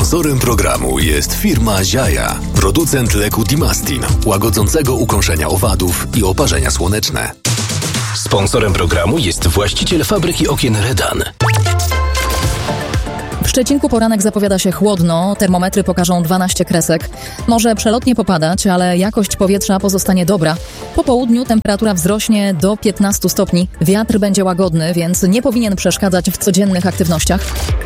Sponsorem programu jest firma Ziaja, producent leku Dimastin, łagodzącego ukąszenia owadów i oparzenia słoneczne. Sponsorem programu jest właściciel fabryki okien Redan. W Szczecinku poranek zapowiada się chłodno, termometry pokażą 12 kresek. Może przelotnie popadać, ale jakość powietrza pozostanie dobra. Po południu temperatura wzrośnie do 15 stopni. Wiatr będzie łagodny, więc nie powinien przeszkadzać w codziennych aktywnościach.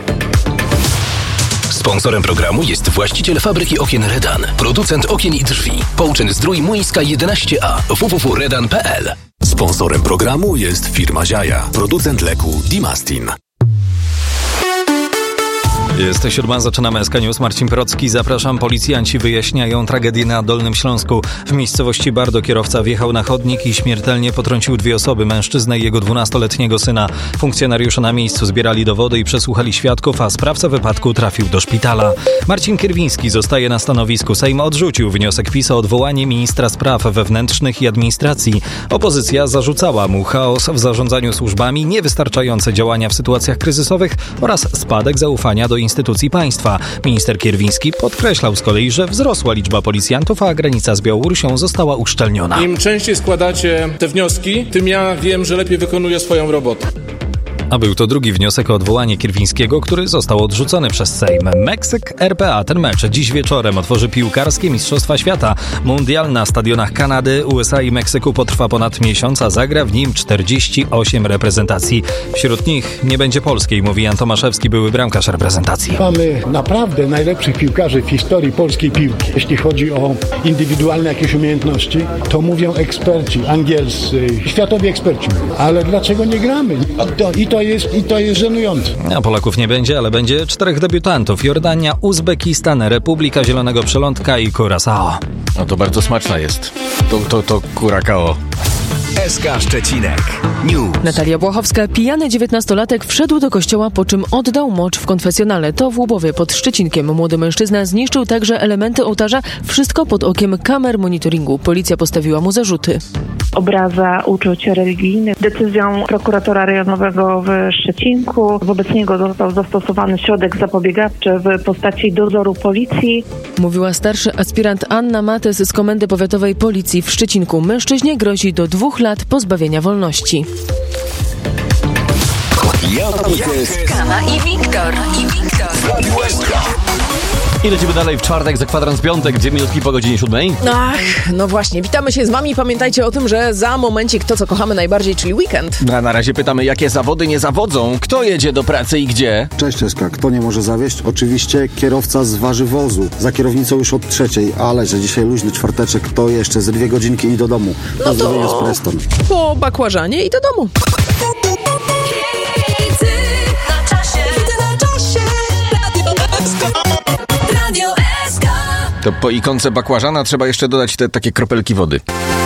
Sponsorem programu jest właściciel fabryki okien Redan, producent okien i drzwi. Połczyn Zdrój Młyńska 11a, www.redan.pl. Sponsorem programu jest firma Ziaja, producent leku Dimastin. Jest 7, zaczynamy SK News. Marcin Procki, zapraszam. Policjanci wyjaśniają tragedię na Dolnym Śląsku. W miejscowości Bardo kierowca wjechał na chodnik i śmiertelnie potrącił 2 osoby, mężczyznę i jego 12-letniego syna. Funkcjonariusze na miejscu zbierali dowody i przesłuchali świadków, a sprawca wypadku trafił do szpitala. Marcin Kierwiński zostaje na stanowisku. Sejm odrzucił wniosek PiS o odwołanie ministra spraw wewnętrznych i administracji. Opozycja zarzucała mu chaos w zarządzaniu służbami, niewystarczające działania w sytuacjach kryzysowych oraz spadek zaufania do instytucji państwa. Minister Kierwiński podkreślał z kolei, że wzrosła liczba policjantów, a granica z Białorusią została uszczelniona. Im częściej składacie te wnioski, tym ja wiem, że lepiej wykonuję swoją robotę. A był to drugi wniosek o odwołanie Kierwińskiego, który został odrzucony przez Sejm. Meksyk RPA. Ten mecz dziś wieczorem otworzy piłkarskie Mistrzostwa Świata. Mundial na stadionach Kanady, USA i Meksyku potrwa ponad miesiąc, a zagra w nim 48 reprezentacji. Wśród nich nie będzie polskiej, mówi Jan Tomaszewski, były bramkarz reprezentacji. Mamy naprawdę najlepszych piłkarzy w historii polskiej piłki. Jeśli chodzi o indywidualne jakieś umiejętności, to mówią eksperci angielscy, światowi eksperci. Ale dlaczego nie gramy? I to jest żenujące. A Polaków nie będzie, ale będzie 4 debiutantów. Jordania, Uzbekistan, Republika Zielonego Przylądka i Curaçao. No to bardzo smaczna jest. To Curacao. SK Szczecinek News. Natalia Błachowska. Pijany 19-latek wszedł do kościoła, po czym oddał mocz w konfesjonale. To w Łubowie pod Szczecinkiem. Młody mężczyzna zniszczył także elementy ołtarza. Wszystko pod okiem kamer monitoringu. Policja postawiła mu zarzuty. Obraza uczuć religijnych. Decyzją prokuratora rejonowego w Szczecinku wobec niego został zastosowany środek zapobiegawczy w postaci dozoru policji. Mówiła starszy aspirant Anna Mates z Komendy Powiatowej Policji w Szczecinku. Mężczyźnie grozi do 2 lat pozbawienia wolności. Kama i Wiktor. I lecimy dalej w czwartek za kwadrans piątek, 2 minutki po godzinie 7. No właśnie, witamy się z wami. Pamiętajcie o tym, że za momencik to, co kochamy najbardziej, czyli weekend. A na razie pytamy, jakie zawody nie zawodzą? Kto jedzie do pracy i gdzie? Cześć Czeska, kto nie może zawieść? Oczywiście kierowca z warzywozu. Za kierownicą już od 3:00, ale że dzisiaj luźny czwarteczek, to jeszcze ze 2 godzinki i do domu. No to z Preston. Po bakłażanie i do domu. To po ikonce bakłażana trzeba jeszcze dodać te takie kropelki wody.